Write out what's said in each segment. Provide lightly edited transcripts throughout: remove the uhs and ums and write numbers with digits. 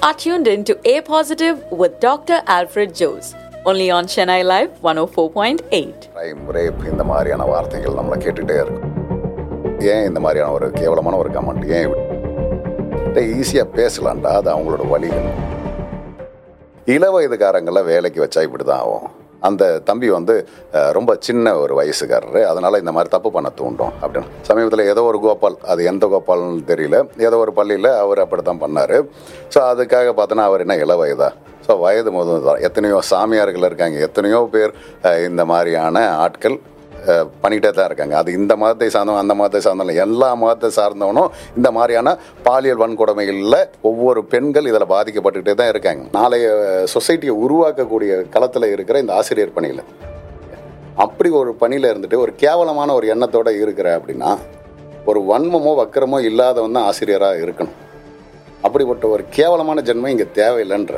are tuned in to A Positive with Dr. Alfred Jose, only on Chennai Live 104.8. Rape இந்த மாதிரியான வார்த்தைகள் நம்மளை கேட்டுகிட்டே இருக்கும். ஏன் இந்த மாதிரியான ஒரு கேவலமான ஒரு கமெண்ட் ஏன் ஈஸியாக பேசலான்டா, அது அவங்களோட வழிகள். இள வயதுக்காரங்களை வேலைக்கு வச்சா இப்படி தான் ஆகும். அந்த தம்பி ரொம்ப சின்ன ஒரு வயசுக்காரரு, அதனால் இந்த மாதிரி தப்பு பண்ண தூண்டும் அப்படின்னு. சமீபத்தில் ஏதோ ஒரு கோபால், அது எந்த கோபால்னு தெரியல, ஏதோ ஒரு பள்ளியில் அவர் அப்படி தான் பண்ணார். ஸோ அதுக்காக பார்த்தோன்னா அவர் என்ன இள வயதா? ஸோ வயது முதல் தான் எத்தனையோ சாமியார்கள் இருக்காங்க, எத்தனையோ பேர் இந்த மாதிரியான ஆட்கள் பண்ணிகிட்டே தான் இருக்காங்க. அது இந்த மதத்தை சார்ந்தவன், அந்த மதத்தை சார்ந்தவன், எல்லா மதத்தை சார்ந்தவனும் இந்த மாதிரியான பாலியல் வன்கொடுமைகளில் ஒவ்வொரு பெண்கள் இதில் பாதிக்கப்பட்டுக்கிட்டே தான் இருக்காங்க. நாளைய சொசைட்டியை உருவாக்கக்கூடிய களத்தில் இருக்கிற இந்த ஆசிரியர் பணியில் அப்படி ஒரு பணியில் இருந்துட்டு ஒரு கேவலமான ஒரு எண்ணத்தோடு இருக்கிற அப்படின்னா, ஒரு வன்மமோ வக்கரமோ இல்லாதவன் தான் ஆசிரியராக இருக்கணும். அப்படிப்பட்ட ஒரு கேவலமான ஜென்மம் இங்கே தேவையில்லைன்ற.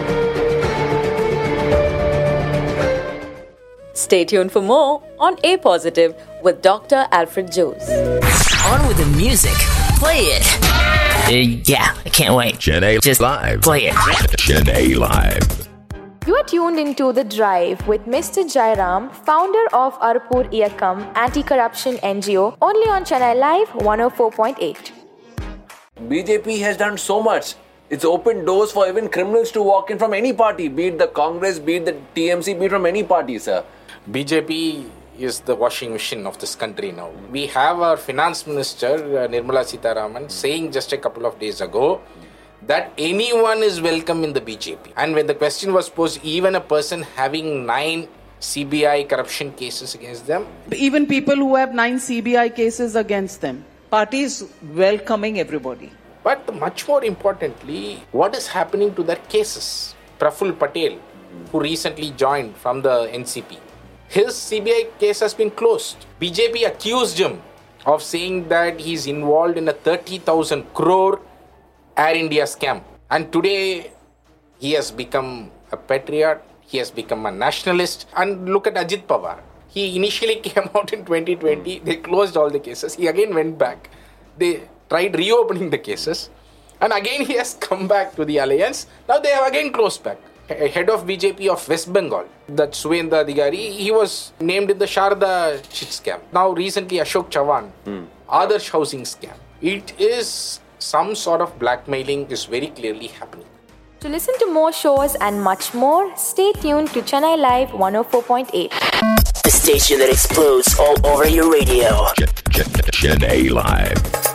Stay tuned for more on A Positive with Dr. Alfred Jose. On with the music. Play it. Yeah, I can't wait. Chennai Just Live. play it. Chennai Live. You are tuned into The Drive with Mr. Jairam, founder of Arpur Iyakam Anti-Corruption NGO, only on Chennai Live 104.8. BJP has done so much. It's opened doors for even criminals to walk in from any party, be it the Congress, be it the TMC, be it from any party, sir. BJP is the washing machine of this country now. We have our finance minister, Nirmala Sitharaman, saying just a couple of days ago that anyone is welcome in the BJP. And when the question was posed, even a person having 9 CBI corruption cases against them. Even people who have 9 CBI cases against them. Parties welcoming everybody. But much more importantly, what is happening to their cases? Praful Patel, who recently joined from the NCP. His CBI case has been closed. BJP accused him of saying that he's involved in a 30,000 crore Air India scam. And today, he has become a patriot. He has become a nationalist. And look at Ajit Pawar. He initially came out in 2020. They closed all the cases. He again went back. They tried reopening the cases. And again, he has come back to the alliance. Now they have again closed back. Head of BJP of West Bengal, that Suendra Adhikari, he was named in the Sharda shit scam. Now recently Ashok Chavan, Adarsh housing scam. It is some sort of blackmailing is very clearly happening. To listen to more shows and much more, stay tuned to Chennai Live 104.8. The station that explodes all over your radio. Chennai Live.